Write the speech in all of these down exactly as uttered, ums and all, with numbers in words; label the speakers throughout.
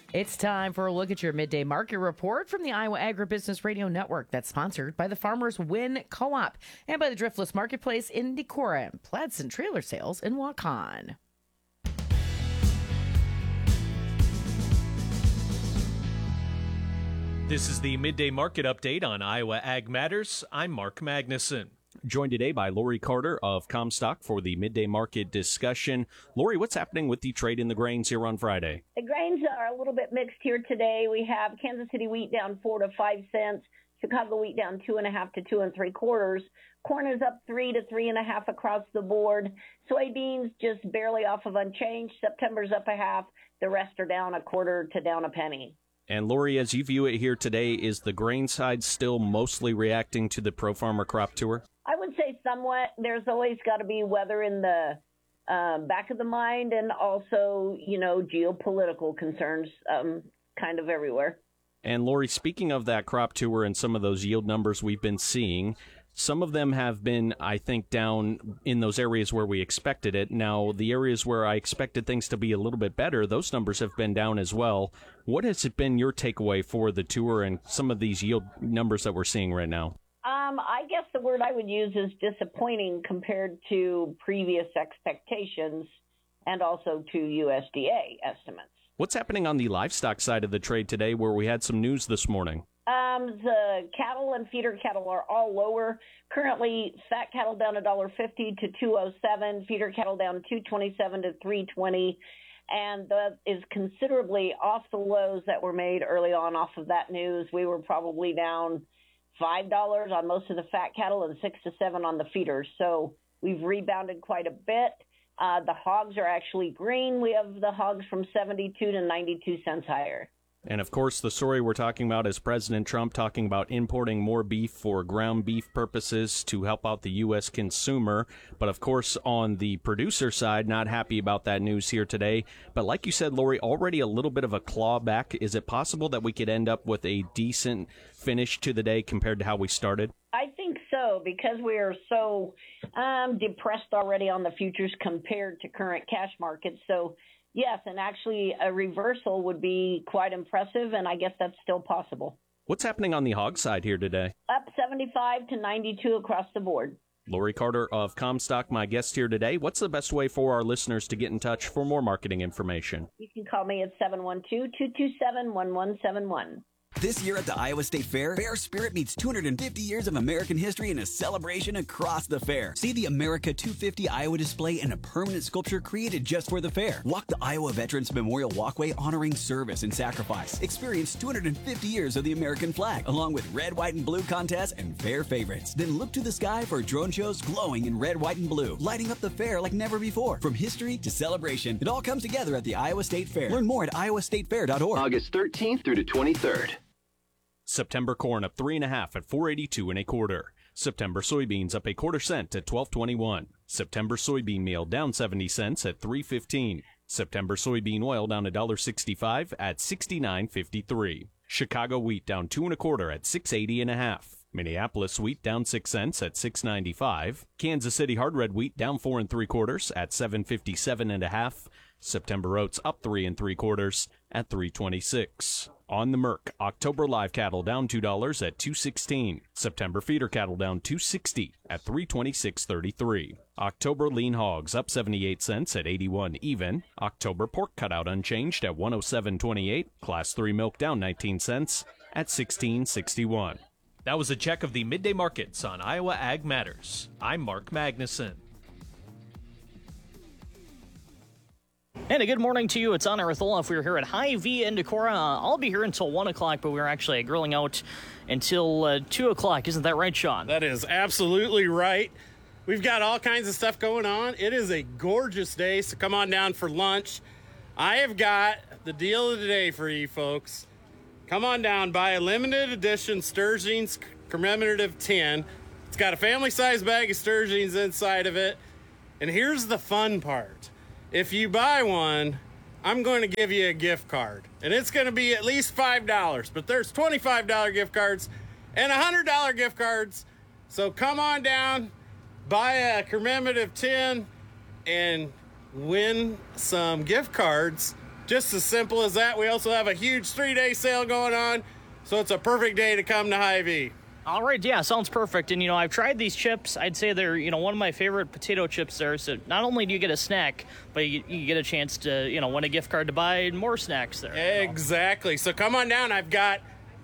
Speaker 1: It's time for a look at your midday market report from the Iowa Agribusiness Radio Network that's sponsored by the Farmers Win Co-op and by the Driftless Marketplace in Decorah and Pladsen Trailer Sales in Waukon.
Speaker 2: This is the Midday Market Update on Iowa Ag Matters. I'm Mark Magnuson.
Speaker 3: Joined today by Lori Carter of Comstock for the Midday Market discussion. Lori, what's happening with the trade in the grains here on Friday?
Speaker 4: The grains are a little bit mixed here today. We have Kansas City wheat down four to five cents, Chicago wheat down two and a half to two and three quarters. Corn is up three to three and a half across the board. Soybeans just barely off of unchanged. September's up a half. The rest are down a quarter to down a penny.
Speaker 3: And Lori, as you view it here today, is the grain side still mostly reacting to the Pro Farmer Crop Tour?
Speaker 4: I would say somewhat. There's always got to be weather in the um, back of the mind, and also, you know, geopolitical concerns um, kind of everywhere.
Speaker 3: And Lori, speaking of that crop tour and some of those yield numbers we've been seeing, some of them have been, I think, down in those areas where we expected it. Now, the areas where I expected things to be a little bit better, those numbers have been down as well. What has it been your takeaway for the tour and some of these yield numbers that we're seeing right now?
Speaker 4: Um, I guess the word I would use is disappointing compared to previous expectations and also to U S D A estimates.
Speaker 3: What's happening on the livestock side of the trade today where we had some news this morning?
Speaker 4: Um, the cattle and feeder cattle are all lower. Currently, fat cattle down one dollar fifty to two oh seven, feeder cattle down two twenty-seven to three twenty, and that is considerably off the lows that were made early on off of that news. We were probably down five dollars on most of the fat cattle and six to seven on the feeders. So we've rebounded quite a bit. Uh, the hogs are actually green. We have the hogs from seventy-two to ninety-two cents higher.
Speaker 3: And, of course, the story we're talking about is President Trump talking about importing more beef for ground beef purposes to help out the U S consumer. But, of course, on the producer side, not happy about that news here today. But like you said, Lori, already a little bit of a clawback. Is it possible that we could end up with a decent finish to the day compared to how we started?
Speaker 4: I think so, because we are so um, depressed already on the futures compared to current cash markets. So, yes, and actually a reversal would be quite impressive, and I guess that's still possible.
Speaker 3: What's happening on the hog side here today?
Speaker 4: Up seventy-five to ninety-two across the board.
Speaker 3: Lori Carter of Comstock, my guest here today. What's the best way for our listeners to get in touch for more marketing information?
Speaker 4: You can call me at seven one two, two two seven, one one seven one.
Speaker 5: This year at the Iowa State Fair, Fair Spirit meets two hundred fifty years of American history in a celebration across the fair. See the America two fifty Iowa display and a permanent sculpture created just for the fair. Walk the Iowa Veterans Memorial Walkway honoring service and sacrifice. Experience two hundred fifty years of the American flag, along with red, white, and blue contests and fair favorites. Then look to the sky for drone shows glowing in red, white, and blue, lighting up the fair like never before. From history to celebration, it all comes together at the Iowa State Fair. Learn more at iowa state fair dot org.
Speaker 6: August thirteenth through the twenty-third.
Speaker 3: September corn up three and a half at four eighty-two and a quarter. September soybeans up a quarter cent at twelve twenty-one. September soybean meal down seventy cents at three fifteen. September soybean oil down one dollar sixty-five at sixty-nine fifty-three. Chicago wheat down two and a quarter at six eighty and a half. Minneapolis wheat down six cents at six ninety-five. Kansas City hard red wheat down four and three quarters at seven fifty-seven and a half. September oats up three and three quarters at three twenty-six. On the Merc, October live cattle down two dollars at two sixteen. September feeder cattle down two sixty at three twenty-six thirty-three. October lean hogs up seventy-eight cents at eighty-one even. October pork cutout unchanged at one oh seven twenty-eight. Class three milk down nineteen cents at sixteen sixty-one.
Speaker 2: That was a check of the midday markets on Iowa Ag Matters. I'm Mark Magnuson.
Speaker 7: And a good morning to you. It's Anna Ritholoff. We're here at Hy-Vee in Decorah. Uh, I'll be here until one o'clock, but we're actually grilling out until uh, two o'clock. Isn't that right, Sean?
Speaker 8: That is absolutely right. We've got all kinds of stuff going on. It is a gorgeous day, so come on down for lunch. I have got the deal of the day for you folks. Come on down, buy a limited edition Sturgeon's Commemorative tin. It's got a family-sized bag of Sturgeon's inside of it. And here's the fun part. If you buy one, I'm going to give you a gift card. And it's going to be at least five dollars. But there's twenty-five dollars gift cards and one hundred dollars gift cards. So come on down, buy a commemorative tin, and win some gift cards Just as simple as that. We also have a huge three-day sale going on, so it's a perfect day to come to Hy-Vee.
Speaker 7: All right, yeah, sounds perfect. And, you know, I've tried these chips. I'd say they're, you know, one of my favorite potato chips there. So not only do you get a snack, but you, you get a chance to, you know, win a gift card to buy more snacks there.
Speaker 8: Exactly. So come on down. I've got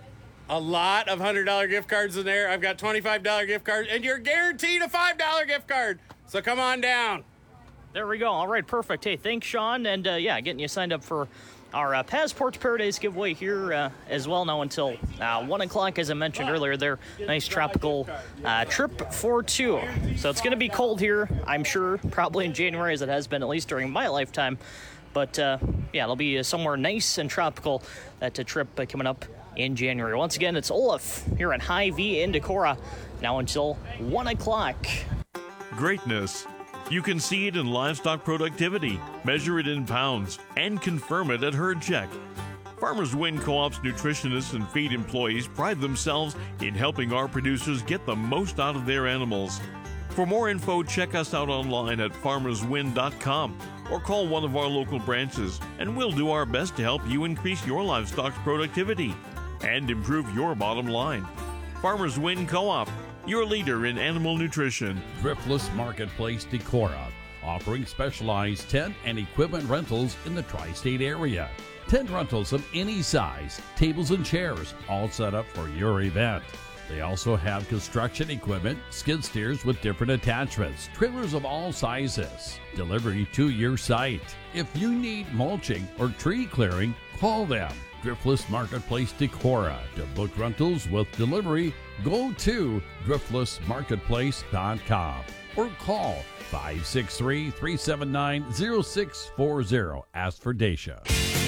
Speaker 8: a lot of one hundred dollars gift cards in there. I've got twenty-five dollars gift cards, and you're guaranteed a five dollars gift card. So come on down.
Speaker 7: There we go. All right, perfect. Hey, thanks, Sean. And, uh, yeah, getting you signed up for our uh, Passport to Paradise giveaway here uh, as well now until uh, one o'clock, as I mentioned earlier. Their nice tropical uh, trip for two. So it's going to be cold here, I'm sure, probably in January, as it has been at least during my lifetime. But, uh, yeah, it'll be somewhere nice and tropical, that uh, trip uh, coming up in January. Once again, it's Olaf here at Hy-Vee in Decorah, now until one o'clock.
Speaker 9: Greatness. You can see it in livestock productivity, measure it in pounds, and confirm it at Herd Check. Farmers Win Co-op's nutritionists and feed employees pride themselves in helping our producers get the most out of their animals. For more info, check us out online at farmers win dot com or call one of our local branches, and we'll do our best to help you increase your livestock's productivity and improve your bottom line. Farmers Win Co-op, your leader in animal nutrition.
Speaker 10: Driftless Marketplace Decorah, offering specialized tent and equipment rentals in the tri-state area. Tent rentals of any size, tables and chairs, all set up for your event. They also have construction equipment, skid steers with different attachments, trailers of all sizes, delivery to your site. If you need mulching or tree clearing, call them. Driftless Marketplace Decorah. To book rentals with delivery, go to driftless marketplace dot com or call five six three, three seven nine, zero six four zero. Ask for Dacia.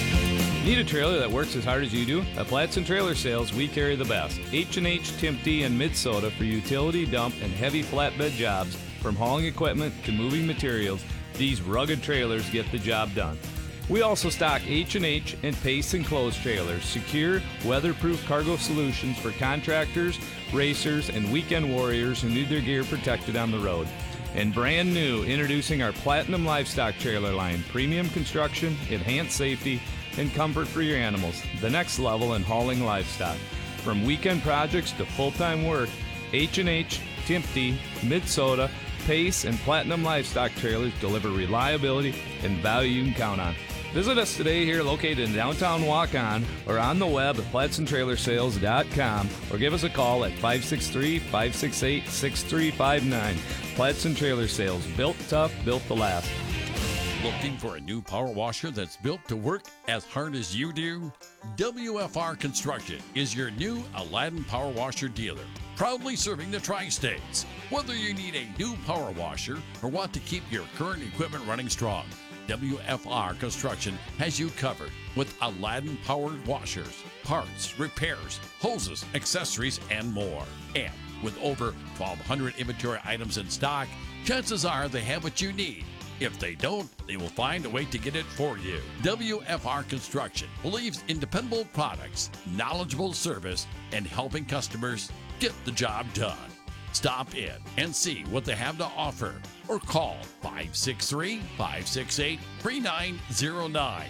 Speaker 11: Need a trailer that works as hard as you do? At Platson Trailer Sales, we carry the best. H and H, Timpty, and Mid-Soda for utility, dump, and heavy flatbed jobs. From hauling equipment to moving materials, these rugged trailers get the job done. We also stock H and H and Pace Enclosed trailers, secure, weatherproof cargo solutions for contractors, racers, and weekend warriors who need their gear protected on the road. And brand new, introducing our Platinum Livestock trailer line, premium construction, enhanced safety, and comfort for your animals. The next level in hauling livestock. From weekend projects to full-time work, H and H, Timpty, Mid-Soda, Pace, and Platinum Livestock trailers deliver reliability and value you can count on. Visit us today here located in downtown Waukon or on the web at platson trailer sales dot com or give us a call at five six three, five six eight, six three five nine. Platson Trailer Sales, built tough, built to last.
Speaker 10: Looking for a new power washer that's built to work as hard as you do? W F R Construction is your new Aladdin Power Washer dealer, proudly serving the tri-states. Whether you need a new power washer or want to keep your current equipment running strong, W F R Construction has you covered with Aladdin powered washers, parts, repairs, hoses, accessories, and more. And with over twelve hundred inventory items in stock, chances are they have what you need. If they don't, they will find a way to get it for you. W F R Construction believes in dependable products, knowledgeable service, and helping customers get the job done. Stop in and see what they have to offer or call five six three, five six eight, three nine zero nine.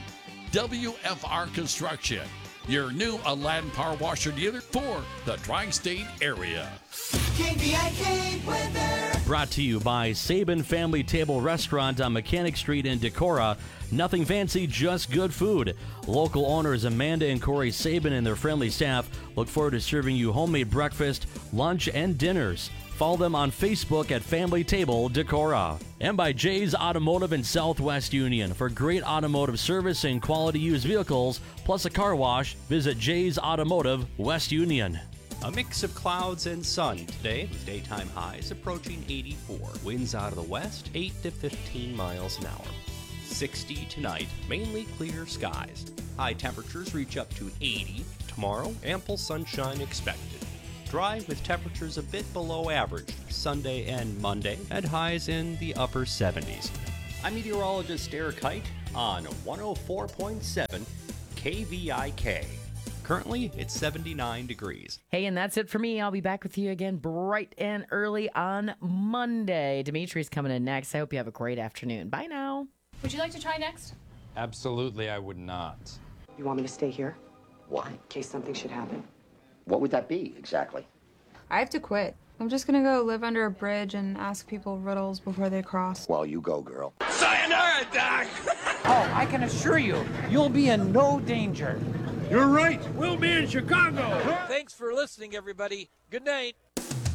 Speaker 10: W F R Construction, your new Aladdin Power Washer dealer for the tri-state area.
Speaker 12: K V I K weather.
Speaker 13: Brought to you by Sabin Family Table Restaurant on Mechanic Street in Decorah. Nothing fancy, just good food. Local owners Amanda and Corey Sabin and their friendly staff look forward to serving you homemade breakfast, lunch, and dinners. Follow them on Facebook at Family Table Decorah. And by Jay's Automotive in Southwest Union. For great automotive service and quality used vehicles, plus a car wash, visit Jay's Automotive, West Union.
Speaker 14: A mix of clouds and sun today, with daytime highs approaching eighty-four. Winds out of the west, eight to fifteen miles an hour. sixty tonight, mainly clear skies. High temperatures reach up to eighty. Tomorrow, ample sunshine expected. Dry with temperatures a bit below average Sunday and Monday, at highs in the upper seventies. I'm meteorologist Eric Height on one oh four point seven K V I K. Currently, it's seventy-nine degrees.
Speaker 1: Hey, and that's it for me. I'll be back with you again bright and early on Monday. Dimitri's coming in next. I hope you have a great afternoon. Bye now.
Speaker 15: Would you like to try next? Absolutely, I would not.
Speaker 16: You want me to stay here?
Speaker 6: Why?
Speaker 16: In case something should happen.
Speaker 6: What would that be, exactly?
Speaker 17: I have to quit. I'm just gonna go live under a bridge and ask people riddles before they cross.
Speaker 6: Well, you go, girl.
Speaker 12: Sayonara, Doc!
Speaker 18: Oh, I can assure you, you'll be in no danger.
Speaker 12: You're right. We'll be in Chicago.
Speaker 18: Thanks for listening, everybody. Good night.